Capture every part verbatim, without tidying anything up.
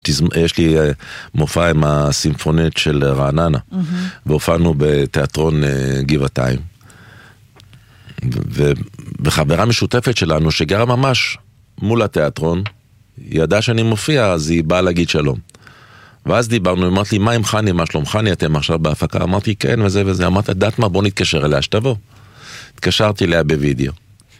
יש לי מופע עם הסימפונית של רעננה, והופענו בתיאטרון גבעתיים, ובחברה משותפת שלנו שגרה ממש מול התיאטרון, ידעה שאני מופיע, אז היא באה להגיד שלום. ואז דיברנו, אמרת לי, מה עם חני, מה שלום חני, אתם עכשיו בהפקה? אמרתי, כן, וזה וזה. אמרת, דעת מה, בוא נתקשר אליה, שתבוא. התקשרתי אליה בווידאו.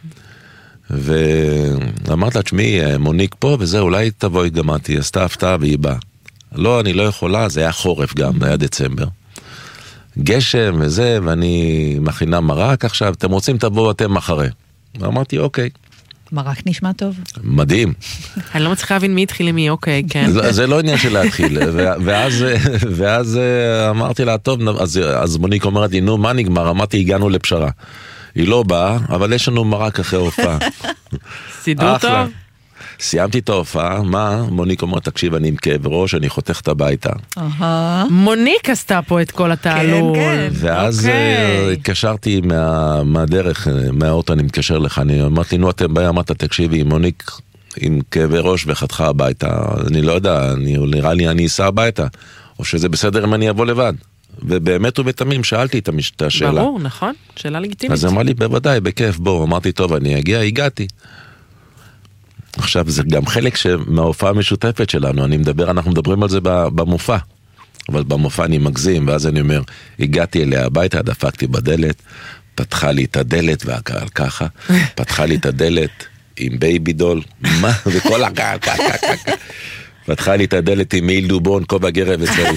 ואמרת לה, תשמעי, מוניק פה, וזה, אולי תבואי גם אותי, עשתה הפתעה והיא באה. לא, אני לא יכולה, זה היה חורף גם, זה היה דצמבר. גשם וזה, ואני מכינה מרק עכשיו, אתם רוצים תבואו אתם אחרי. ואמרתי, אוקיי. מרק נשמע טוב. מדהים. אני לא מצליחה להבין מי התחיל למי, אוקיי, כן. זה לא עניין של להתחיל. ואז אמרתי לה, טוב, אז מוניק אומרת לי, נו, מה נגמר? אמרתי, הגענו לפשרה. היא לא באה, אבל יש לנו מרק אחרי הופעה. סידור טוב? סיימתי את ההופעה, מה? מוניק אומר, תקשיב, אני עם כאב ראש, אני חותכת הביתה. מוניק עשתה פה את כל התעלול. ואז התקשרתי מהדרך, מהאוטו, אני מתקשר לך, אני אמרתי, נו, אתם באים, אמרת, תקשיבי, מוניק עם כאב ראש וחתכה הביתה, אני לא יודע, נראה לי אני אסע הביתה, או שזה בסדר אם אני אבוא לבד. ובאמת ובתמים שאלתי את השאלה. ברור, נכון, שאלה לגיטימית. אז אמר לי, בוודאי, בכיף, בוא, אמרתי, טוב, אני אגיע, הגעתי. עכשיו, זה גם חלק מההופעה המשותפת שלנו, אני מדבר, אנחנו מדברים על זה במופע, אבל במופע אני מגזים, ואז אני אומר, הגעתי אליה הביתה, דפקתי בדלת, פתחה לי את הדלת, והקהל ככה, פתחה לי את הדלת עם בייבי דול, מה? וכל הקהל ככה, ככה, פתחה לי את הדלת עם מיל דובון, כובע גרב וצריף.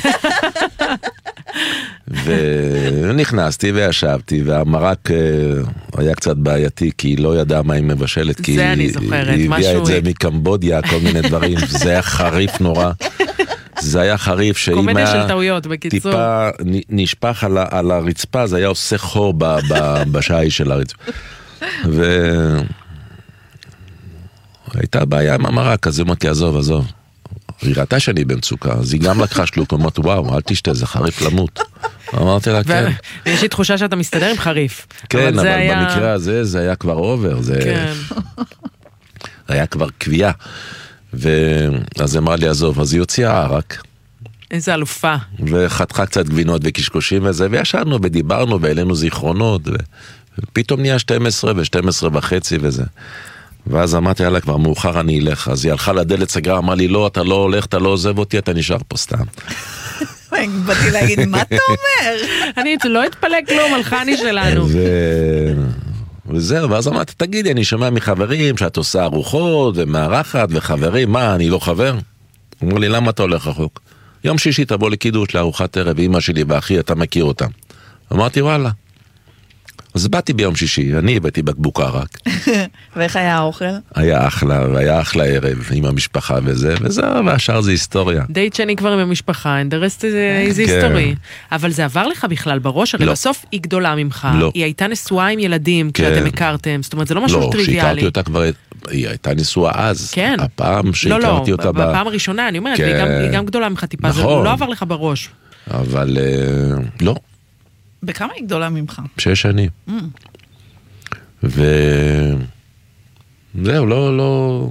ונכנסתי וישבתי, והמרק היה קצת בעייתי, כי היא לא ידעה מה היא מבשלת, כי היא הביאה את זה מקמבודיה, כל מיני דברים, זה היה חריף נורא, זה היה חריף שאם היה טיפה נשפח על הרצפה, זה היה עושה חור בשעי של הרצפה. והייתה בעיה עם המרק, אז היא אמרת לי, עזוב, עזוב. היא ראתה שאני במצוקה, אז היא גם לקחה שלוק, אמרת, וואו, אל תשתה, זה חריף למות. אמרתי לה, כן. ויש לי תחושה שאתה מסתדר עם חריף. כן, אבל במקרה הזה, זה היה כבר אובר, זה היה כבר קביעה. ואז אמרה לי, עזוב, אז היא הוציאה ערק. איזה אלופה. וחתכה קצת גבינות וקשקושים וזה, וישבנו ודיברנו, והעלינו זיכרונות, ופתאום נהיה שתים עשרה ו-שתים עשרה וחצי וזה. ואז אמרתי, יאללה, כבר מאוחר אני אלך. אז היא הלכה לדלת סגרה, אמרה לי, לא, אתה לא הולך, אתה לא עוזב אותי, אתה נשאר פה סתם. באתי להגיד, מה אתה אומר? אני לא אתפלא כלום על חני שלנו. וזהו, ואז אמרתי, תגידי, אני שומע מחברים שאת עושה ארוחות ומארחת וחברים, מה, אני לא חבר? אמרו לי, למה אתה הולך רחוק? יום שישי תבוא לקידוש לארוחת ערב, אמא שלי ואחי, אתה מכיר אותם. אמרתי, וואלה. אז באתי ביום שישי, אני הבאתי בקבוק ערק. ואיך היה האוכל? היה אחלה, והיה אחלה ערב עם המשפחה וזה, וזהו, והשאר זה היסטוריה. דייט שני כבר עם המשפחה, and the rest is history. אבל זה עבר לך בכלל בראש, הרי בסוף היא גדולה ממך, היא הייתה נשואה עם ילדים כשאתם הכרתם, זאת אומרת, זה לא משהו טריוויאלי. לא, שהכרתי אותה כבר, היא הייתה נשואה אז, הפעם שהכרתי אותה. לא, לא, בפעם הראשונה, אני אומרת, היא גם גדולה ממך טיפה, זה לא עבר לך בראש. אבל לא. בכמה היא גדולה ממך? שש שנים. Mm. וזהו, לא, לא...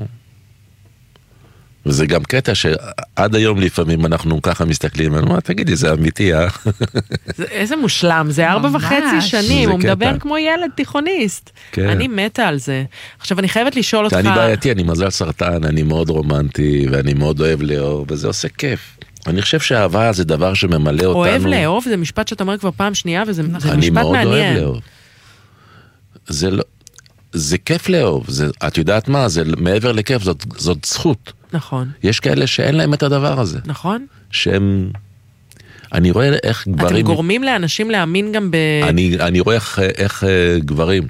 וזה גם קטע שעד היום לפעמים אנחנו ככה מסתכלים, אני אומר, תגידי, זה אמיתי, אה? זה, איזה מושלם, זה ארבע וחצי שנים, הוא קטע. מדבר כמו ילד תיכוניסט. כן. אני מתה על זה. עכשיו, אני חייבת לשאול אותך... אני בעייתי, אני מזל סרטן, אני מאוד רומנטי, ואני מאוד אוהב לאהוב, וזה עושה כיף. אני חושב שהאהבה זה דבר שממלא אותנו. אוהב לאהוב, זה משפט שאתה אומר כבר פעם שנייה, וזה משפט מעניין. אני מאוד אוהב לאהוב. זה לא... זה כיף לאהוב, זה, את יודעת מה, זה מעבר לכיף, זאת, זאת זכות. נכון. יש כאלה שאין להם את הדבר הזה. נכון. שהם, אני רואה איך גברים... אתם גורמים לאנשים להאמין גם ב... אני, אני רואה איך, איך גברים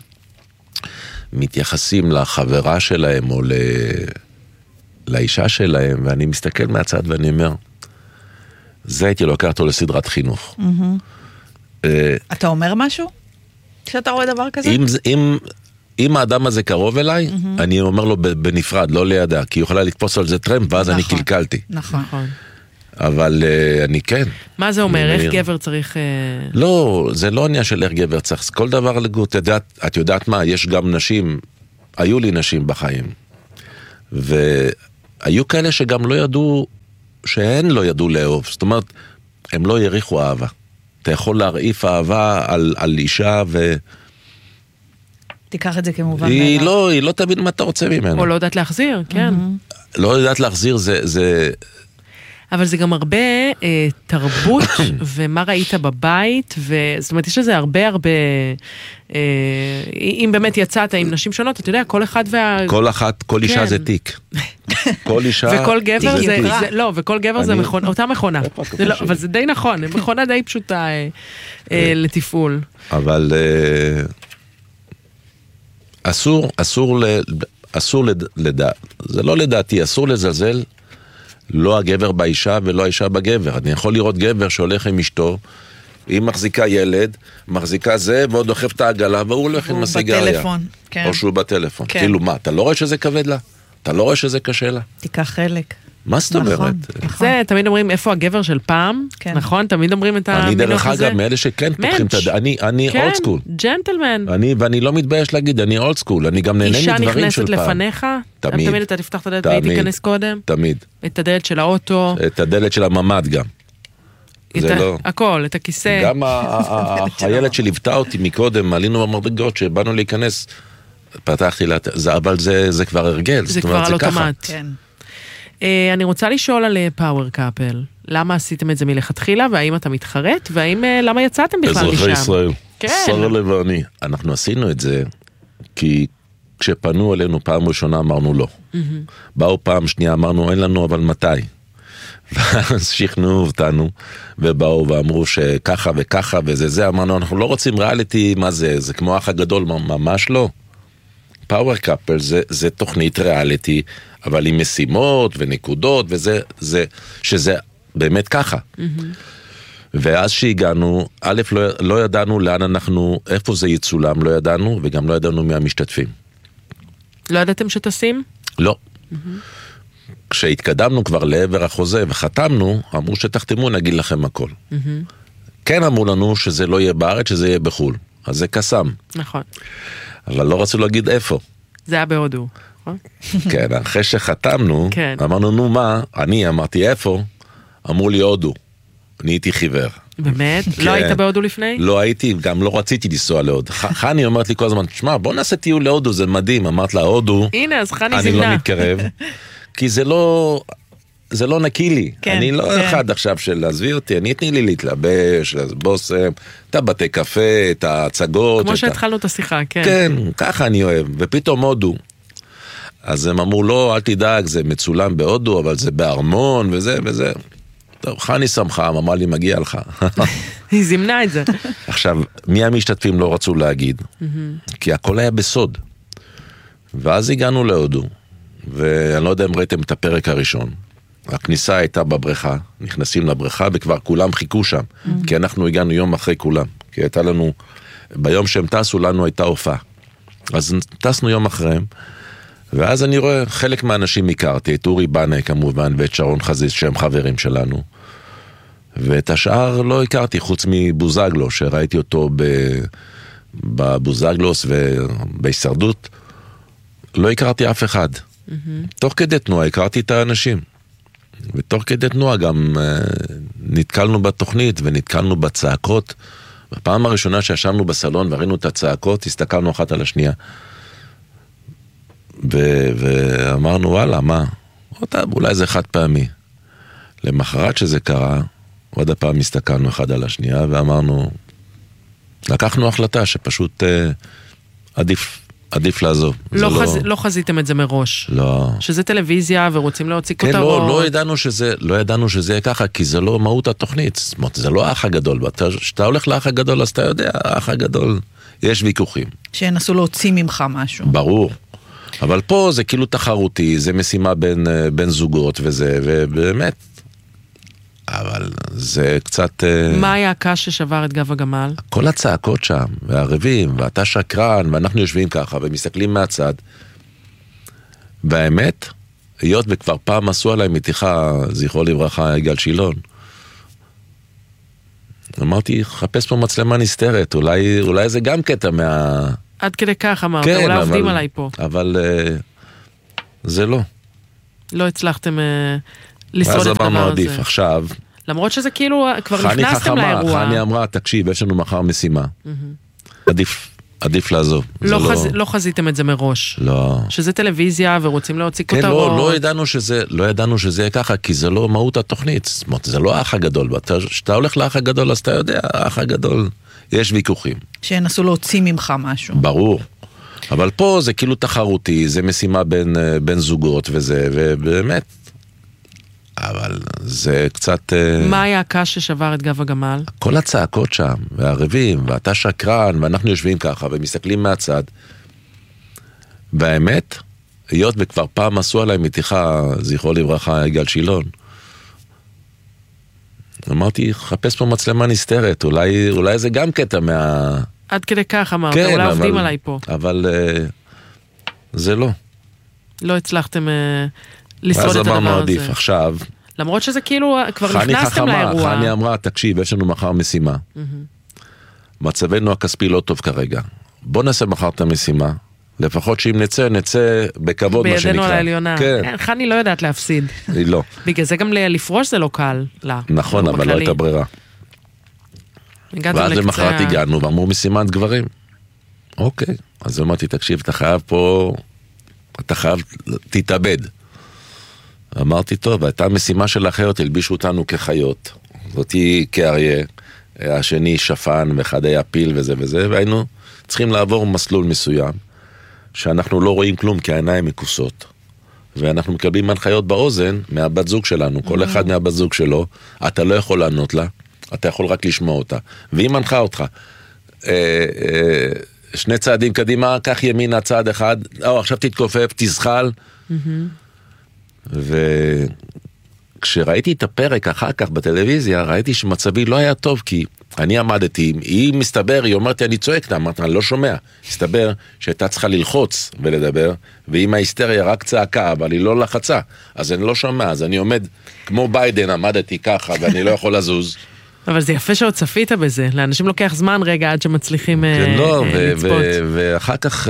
מתייחסים לחברה שלהם, או ל... לאישה שלהם, ואני מסתכל מהצד ואני אומר, זה הייתי לוקח אותו לסדרת חינוך. Mm-hmm. אתה אומר משהו? כשאתה רואה דבר כזה? אם, אם, אם האדם הזה קרוב אליי, mm-hmm. אני אומר לו בנפרד, לא לידה, כי היא יכולה לתפוס על זה טרמפ, ואז נכון, אני קלקלתי. נכון. אבל uh, אני כן. מה זה אומר? איך גבר צריך... Uh... לא, זה לא עניין של איך גבר צריך. כל דבר לגות, את, את יודעת מה, יש גם נשים, היו לי נשים בחיים, היו כאלה שגם לא ידעו, שהן לא ידעו לאהוב, זאת אומרת, הם לא יריחו אהבה. אתה יכול להרעיף אהבה על, על אישה ו... תיקח את זה כמובן. היא לא, היא לא תבין מה אתה רוצה ממנו. או לא יודעת להחזיר, כן. לא יודעת להחזיר, זה... זה... אבל זה גם הרבה אה, תרבות, ומה ראית בבית, זאת אומרת, יש לזה הרבה הרבה, אה, אם באמת יצאת עם נשים שונות, אתה יודע, כל אחד וה... כל אחת, כל אישה כן. זה תיק. כל אישה... וכל גבר זה, זה, זה, לא, וכל גבר אני... זה מכונה, אותה מכונה. זה לא, אבל זה די נכון, מכונה די פשוטה אה, אה, לתפעול. אבל אה, אסור, אסור, ל, אסור לד, לדע, זה לא לדעתי, אסור לזלזל, לא הגבר באישה ולא האישה בגבר. אני יכול לראות גבר שהולך עם אשתו, היא מחזיקה ילד, מחזיקה זה, ועוד דוחף את העגלה, והוא הולך עם הסיגריה. הוא בטלפון, כן. או שהוא בטלפון. כן. כאילו מה, אתה לא רואה שזה כבד לה? אתה לא רואה שזה קשה לה? תיקח חלק. מה זאת אומרת? נכון, נכון. זה, תמיד אומרים, איפה הגבר של פעם? כן. נכון? תמיד אומרים את המינוח הזה. אני דרך אגב, מאלה שכן פותחים את הדעת. אני, אני כן, אולד סקול. ג'נטלמן. אני, ואני לא מתבייש להגיד, אני אולד סקול. אני גם נהנה מדברים של פעם. אישה נכנסת לפניך? תמיד. תמיד אתה תפתח את הדלת והיא תיכנס קודם? תמיד. את הדלת של האוטו? את הדלת של הממד גם. זה לא... הכל, את הכיסא. גם הילד שליוותה אותי מקודם, עלינו במדרגות שבאנו להיכנס, פתחתי לה, אבל זה כבר הרגל. זה כבר על אוטומט. כן. אני רוצה לשאול על פאוור קאפל. למה עשיתם את זה מלכתחילה, והאם אתה מתחרט, והאם, למה יצאתם בכלל משם? אזרחי ישראל, שרה ואני. אנחנו עשינו את זה, כי כשפנו אלינו פעם ראשונה אמרנו לא. באו פעם שנייה אמרנו אין לנו, אבל מתי? ואז שכנעו אותנו, ובאו ואמרו שככה וככה וזה זה, אמרנו אנחנו לא רוצים ריאליטי, מה זה? זה כמו אח הגדול, ממש לא. פאוור קאפל זה, זה תוכנית ריאליטי, אבל עם משימות ונקודות, וזה, זה, שזה באמת ככה. Mm-hmm. ואז שהגענו, א', לא, לא ידענו לאן אנחנו, איפה זה יצולם, לא ידענו, וגם לא ידענו מי המשתתפים. לא ידעתם שתשים? לא. Mm-hmm. כשהתקדמנו כבר לעבר החוזה וחתמנו, אמרו שתחתמו, נגיד לכם הכל. Mm-hmm. כן אמרו לנו שזה לא יהיה בארץ, שזה יהיה בחול. אז זה קסם. נכון. אבל לא רצו להגיד איפה. זה היה בהודו. כן, אחרי שחתמנו, אמרנו, נו מה, אני אמרתי איפה, אמרו לי הודו, אני הייתי חיוור. באמת? לא היית בהודו לפני? לא הייתי, גם לא רציתי לנסוע להודו. חני אומרת לי כל הזמן, תשמע, בוא נעשה טיול להודו, זה מדהים. אמרת לה, הודו, הנה, אז חני זימנה. אני לא מתקרב, כי זה לא... זה לא נקי לי, כן, אני לא כן. אחד עכשיו של עזבי אותי, אני אתני לי להתלבש, בוסם, את הבתי קפה, את ההצגות. כמו שהתחלנו את השיחה, כן. כן, ככה אני אוהב, ופתאום הודו. אז הם אמרו, לא, אל תדאג, זה מצולם בהודו, אבל זה בארמון וזה וזה. טוב, חני שמחה, אמרה לי, מגיע לך. היא זימנה את זה. עכשיו, מי המשתתפים לא רצו להגיד? כי הכל היה בסוד. ואז הגענו להודו, ואני לא יודע אם ראיתם את הפרק הראשון. הכניסה הייתה בבריכה, נכנסים לבריכה, וכבר כולם חיכו שם, כי אנחנו הגענו יום אחרי כולם. כי הייתה לנו, ביום שהם טסו, לנו הייתה הופעה. אז טסנו יום אחריהם, ואז אני רואה, חלק מהאנשים הכרתי, את אורי בנה כמובן, ואת שרון חזיז, שהם חברים שלנו, ואת השאר לא הכרתי, חוץ מבוזגלו, שראיתי אותו בבוזגלוס ובהישרדות, לא הכרתי אף אחד. תוך כדי תנועה הכרתי את האנשים, ותוך כדי תנועה גם נתקלנו בתוכנית, ונתקלנו בצעקות. בפעם הראשונה שישבנו בסלון וראינו את הצעקות, הסתכלנו אחת על השנייה, ו- ואמרנו, וואלה, מה? אותה, אולי זה חד פעמי. למחרת שזה קרה, עוד הפעם הסתכלנו אחד על השנייה, ואמרנו, לקחנו החלטה שפשוט אה, עדיף, עדיף לעזוב. לא, חז... לא... לא חזיתם את זה מראש. לא. שזה טלוויזיה ורוצים להוציא כן, כותרות. לא, לא ידענו שזה, לא ידענו שזה יהיה ככה, כי זה לא מהות התוכנית. זאת אומרת, זה לא האח הגדול. כשאתה הולך לאח הגדול, אז אתה יודע, האח הגדול, יש ויכוחים. שינסו להוציא ממך משהו. ברור. אבל פה זה כאילו תחרותי, זה משימה בין, בין זוגות וזה, ובאמת, אבל זה קצת... מה היה הקש ששבר את גב הגמל? כל הצעקות שם, והערבים, ואתה שקרן, ואנחנו יושבים ככה, ומסתכלים מהצד. והאמת, היות וכבר פעם עשו עליי מתיחה, זכרו לברכה, יגאל שילון, אמרתי, חפש פה מצלמה נסתרת, אולי, אולי זה גם קטע מה... עד כדי כך אמרת, כן, אולי אבל, עובדים עליי פה. אבל uh, זה לא. לא הצלחתם לשרוד את הדבר הזה. אז אמרנו עדיף, עכשיו... למרות שזה כאילו, כבר נכנסתם לאירוע. חני אמרה, תקשיב, יש לנו מחר משימה. עדיף, עדיף לעזוב. לא חזיתם את זה מראש. לא. שזה טלוויזיה ורוצים להוציא כותרות. כן, לא, לא ידענו שזה, לא ידענו שזה יהיה ככה, כי זה לא מהות התוכנית. זאת אומרת, זה לא האח הגדול. כשאתה הולך לאח הגדול, אז אתה יודע, האח הגדול, יש ויכוחים. שינסו להוציא ממך משהו. ברור. אבל פה זה כאילו תחרותי, זה משימה בין, בין זוגות וזה, ובאמת, אבל זה קצת... מה היה הקש ששבר את גב הגמל? כל הצעקות שם, והערבים, ואתה שקרן, ואנחנו יושבים ככה, ומסתכלים מהצד. והאמת, היות וכבר פעם עשו עליי מתיחה, זכרו לברכה, יגאל שילון, אמרתי, חפש פה מצלמה נסתרת, אולי, אולי זה גם קטע מה... עד כדי כך אמרת, כן, אולי אבל, עובדים עליי פה. אבל uh, זה לא. לא הצלחתם uh, לשרוד את הדבר הזה. אז אמרנו עדיף, עכשיו... למרות שזה כאילו, כבר נכנסתם חכמה, לאירוע. חני אמרה, תקשיב, יש לנו מחר משימה. Mm-hmm. מצבנו הכספי לא טוב כרגע. בוא נעשה מחר את המשימה. לפחות שאם נצא, נצא בכבוד מה שנקרא. בידינו על העליונה. כן. חני לא יודעת להפסיד. היא לא. בגלל זה גם לפרוש זה לא קל. לה, נכון, אבל בכללי. לא הייתה ברירה. ואז למחרת הגענו ואמרו משימת גברים. אוקיי, אז אמרתי, תקשיב, אתה חייב פה, אתה חייב, תתאבד. אמרתי, טוב, הייתה משימה של החיות, הלבישו אותנו כחיות. זאתי כאריה, השני שפן, ואחד היה פיל וזה וזה, והיינו צריכים לעבור מסלול מסוים, שאנחנו לא רואים כלום, כי העיניים מכוסות. ואנחנו מקבלים הנחיות באוזן מהבת זוג שלנו, כל אחד מהבת זוג שלו, אתה לא יכול לענות לה, אתה יכול רק לשמוע אותה. והיא מנחה אותך, אה, אה, שני צעדים קדימה, קח ימינה צעד אחד, או, עכשיו תתכופף, תזחל. וכשראיתי את הפרק אחר כך בטלוויזיה, ראיתי שמצבי לא היה טוב, כי אני עמדתי, היא מסתבר, היא אומרת, אני צועק, אמרת, אני לא שומע. מסתבר שהייתה צריכה ללחוץ ולדבר, ואם ההיסטריה רק צעקה, אבל היא לא לחצה, אז אני לא שומע, אז אני עומד, כמו ביידן, עמדתי ככה, ואני לא יכול לזוז. אבל זה יפה שעוד צפית בזה, לאנשים לוקח זמן רגע עד שמצליחים לצפות. ואחר כך,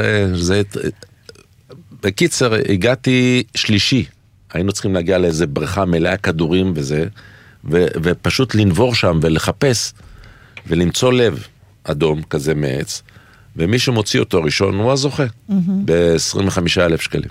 בקיצר, הגעתי שלישי, היינו צריכים להגיע לאיזה בריכה מלאה כדורים וזה, ופשוט לנבור שם ולחפש, ולמצוא לב אדום כזה מעץ, ומי שמוציא אותו ראשון הוא הזוכה, ב-עשרים וחמישה אלף שקלים.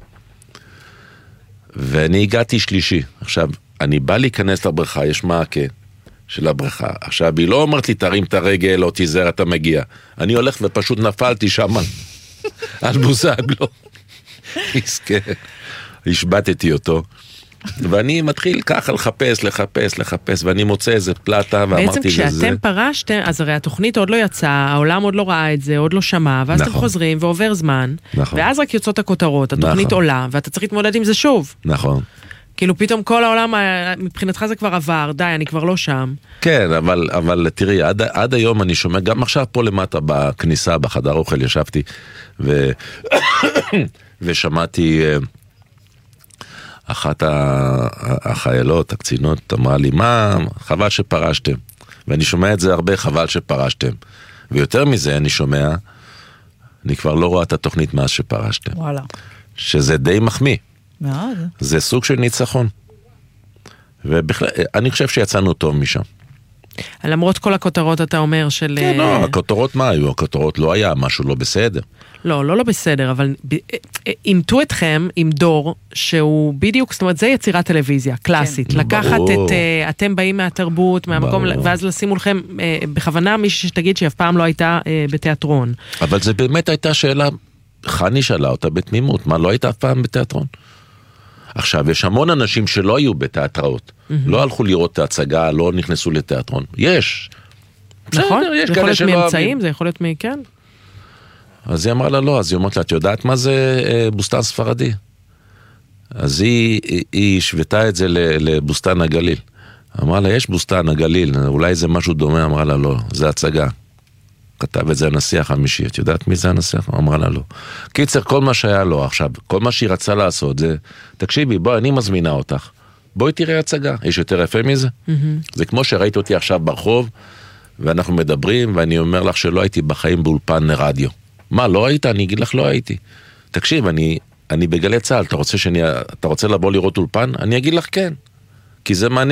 ואני הגעתי שלישי. עכשיו, אני בא להיכנס לבריכה, יש מעקה של הבריכה. עכשיו, היא לא אומרת לי, תרים את הרגל או תיזהר, אתה מגיע. אני הולך ופשוט נפלתי שם על בוזג, לא. מסכן. השבטתי אותו. ואני מתחיל ככה לחפש, לחפש, לחפש, ואני מוצא איזה פלטה, ואמרתי בעצם כשאתם פרשתם, אז הרי התוכנית עוד לא יצאה, העולם עוד לא ראה את זה, עוד לא שמע, ואז אתם חוזרים ועובר זמן, ואז רק יוצאות הכותרות, התוכנית עולה, ואתה צריך להתמודד עם זה שוב. נכון. כאילו פתאום כל העולם, מבחינתך זה כבר עבר, די, אני כבר לא שם. כן, אבל, אבל תראי, עד, עד היום אני שומע, גם עכשיו פה למטה בכניסה, בחדר אוכל, ישבתי, ו... ושמעתי... אחת החיילות, הקצינות, אמרה לי, מה, חבל שפרשתם. ואני שומע את זה הרבה, חבל שפרשתם. ויותר מזה אני שומע, אני כבר לא רואה את התוכנית מאז שפרשתם. וואלה. שזה די מחמיא. מאוד. זה סוג של ניצחון. ובכלל, אני חושב שיצאנו טוב משם. למרות כל הכותרות אתה אומר של... כן, לא, הכותרות מה היו? הכותרות לא היה, משהו לא בסדר. לא, לא לא בסדר, אבל אימתו אתכם עם דור שהוא בדיוק, זאת אומרת, זה יצירת טלוויזיה, קלאסית. לקחת את, אתם באים מהתרבות, מהמקום, ואז לשימו לכם בכוונה מישהו שתגיד שאף פעם לא הייתה בתיאטרון. אבל זה באמת הייתה שאלה, חני שאלה אותה בתמימות, מה לא הייתה אף פעם בתיאטרון? עכשיו, יש המון אנשים שלא היו בתיאטראות, לא הלכו לראות את ההצגה, לא נכנסו לתיאטרון. יש. נכון, זה יכול להיות מאמצעים, זה יכול להיות מכן. אז היא אמרה לה לא, אז היא אומרת לה, את יודעת מה זה אה, בוסטן ספרדי? אז היא, היא, היא שוותה את זה לבוסטן הגליל. אמרה לה, יש בוסטן הגליל, אולי זה משהו דומה, אמרה לה לא, זה הצגה. כתב את זה הנשיא החמישי, את יודעת מי זה הנשיא? אמרה לה לא. קיצר, כל מה שהיה לו עכשיו, כל מה שהיא רצה לעשות זה, תקשיבי, בואי, אני מזמינה אותך, בואי תראה הצגה, יש יותר יפה מזה? Mm-hmm. זה כמו שראית אותי עכשיו ברחוב, ואנחנו מדברים, ואני אומר לך שלא הייתי בחיים באולפן רדיו. מה, לא היית? אני אגיד לך, לא הייתי. תקשיב, אני אני בגלי צהל, אתה רוצה שאני, אתה רוצה לבוא לראות אולפן? אני אגיד לך כן. כי זה מעניין.